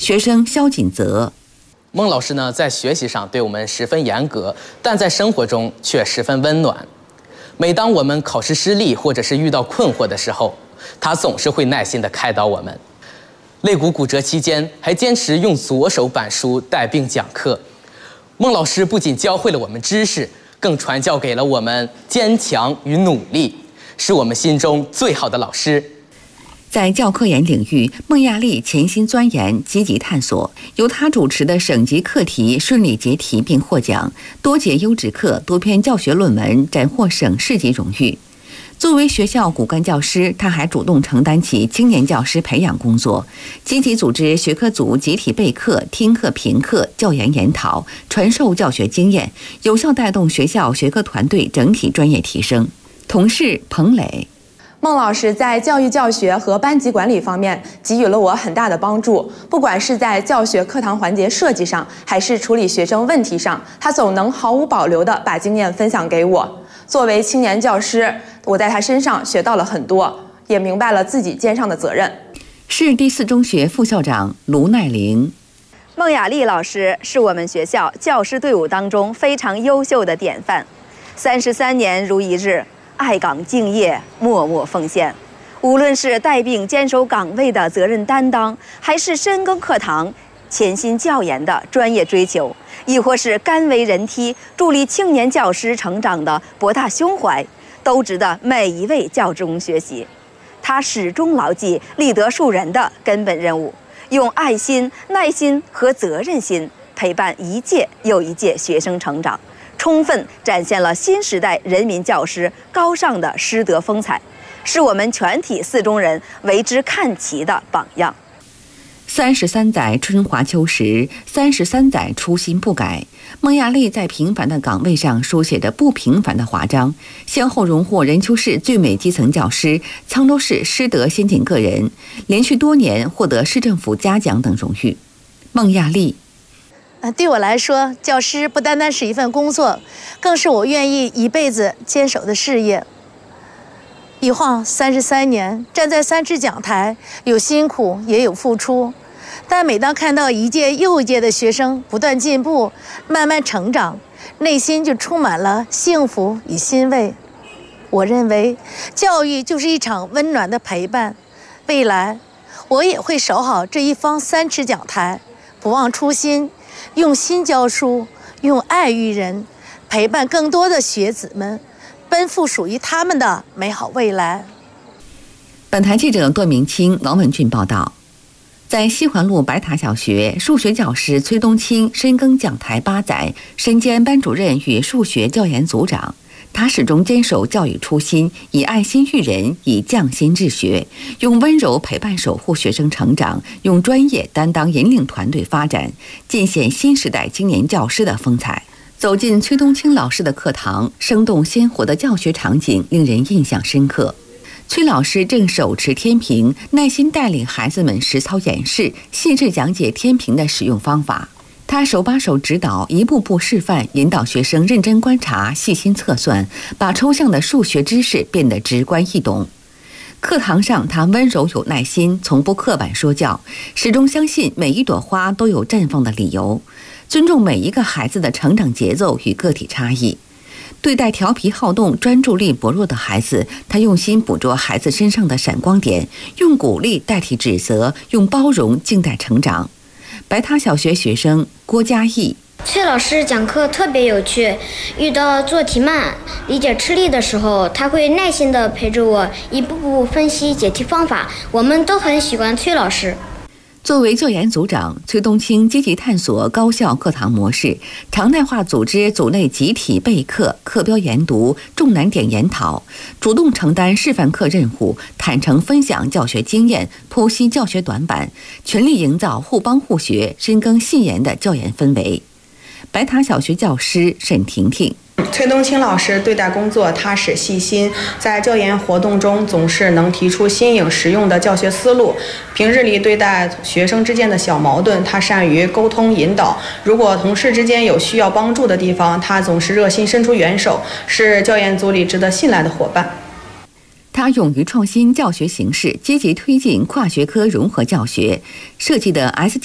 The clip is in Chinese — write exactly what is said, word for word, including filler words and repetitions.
学生肖锦泽。 孟老师呢，在学习上对我们十分严格，但在生活中却十分温暖。每当我们考试失利或者是遇到困惑的时候，他总是会耐心地开导我们。肋骨骨折期间，还坚持用左手板书带病讲课。孟老师不仅教会了我们知识，更传教给了我们坚强与努力，是我们心中最好的老师。 在教科研领域，孟亚丽潜心钻研，积极探索，由她主持的省级课题顺利解题并获奖，多节优质课、多篇教学论文斩获省市级荣誉。作为学校骨干教师，她还主动承担起青年教师培养工作，积极组织学科组集体备课、听课评课、教研研讨，传授教学经验，有效带动学校学科团队整体专业提升。同事彭磊。 孟老师在教育教学和班级管理方面给予了我很大的帮助，不管是在教学课堂环节设计上，还是处理学生问题上，他总能毫无保留地把经验分享给我。作为青年教师，我在他身上学到了很多，也明白了自己肩上的责任。 市第四中学副校长卢奈玲。 孟亚丽老师是我们学校教师队伍当中非常优秀的典范，三十三年如一日，爱岗敬业，默默奉献。无论是带病坚守岗位的责任担当，还是深耕课堂、潜心教研的专业追求，亦或是甘为人梯、助力青年教师成长的博大胸怀，都值得每一位教职工学习。他始终牢记立德树人的根本任务，用爱心、耐心和责任心陪伴一届又一届学生成长，充分展现了新时代人民教师高尚的师德风采，是我们全体四中人为之看齐的榜样。 三十三载春华秋实，三十三载初心不改。孟亚丽在平凡的岗位上书写着不平凡的华章，先后荣获任丘市最美基层教师、沧州市师德先进个人，连续多年获得市政府嘉奖等荣誉。孟亚丽。 对我来说，教师不单单是一份工作，更是我愿意一辈子坚守的事业。一晃三十三年，站在三尺讲台，有辛苦也有付出，但每当看到一届又一届的学生不断进步、慢慢成长，内心就充满了幸福与欣慰。我认为，教育就是一场温暖的陪伴。未来，我也会守好这一方三尺讲台，不忘初心，用心教书，用爱育人，陪伴更多的学子们奔赴属于他们的美好未来。 本台记者段明清、王文俊报道。在西环路白塔小学，数学教师崔东青深耕讲台八载，身兼班主任与数学教研组长。他始终坚守教育初心，以爱心育人，以匠心治学，用温柔陪伴守护学生成长，用专业担当引领团队发展，尽显新时代青年教师的风采。走进崔东青老师的课堂，生动鲜活的教学场景令人印象深刻。崔老师正手持天平，耐心带领孩子们实操演示，细致讲解天平的使用方法。他手把手指导，一步步示范，引导学生认真观察、细心测算，把抽象的数学知识变得直观易懂。课堂上，他温柔有耐心，从不刻板说教，始终相信每一朵花都有绽放的理由，尊重每一个孩子的成长节奏与个体差异。对待调皮好动、专注力薄弱的孩子，他用心捕捉孩子身上的闪光点，用鼓励代替指责，用包容静待成长。白塔小学学生郭嘉义。 崔老师讲课特别有趣，遇到做题慢、理解吃力的时候，他会耐心地陪着我，一步步分析解题方法。我们都很喜欢崔老师。 作为教研组长，崔东青积极探索高效课堂模式，常态化组织组内集体备课、课标研读、重难点研讨，主动承担示范课任务，坦诚分享教学经验，剖析教学短板，全力营造互帮互学、深耕细研的教研氛围。白塔小学教师沈婷婷。 崔东青老师对待工作踏实细心，在教研活动中总是能提出新颖实用的教学思路。平日里对待学生之间的小矛盾，他善于沟通引导。如果同事之间有需要帮助的地方，他总是热心伸出援手，是教研组里值得信赖的伙伴。 他勇于创新教学形式，积极推进跨学科融合教学，设计的 S